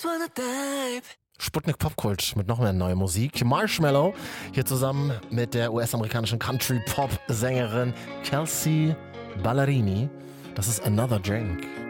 Sputnik Popkult mit noch mehr neuer Musik. Marshmello hier zusammen mit der US-amerikanischen Country-Pop-Sängerin Kelsea Ballerini. Das ist Another Drink.